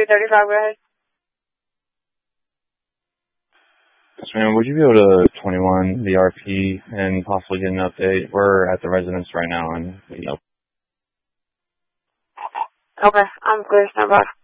35, go ahead. Yes, ma'am. Would you be able to 21 the RP and possibly get an update? We're at the residence right now, and Okay, I'm clear. Stand by.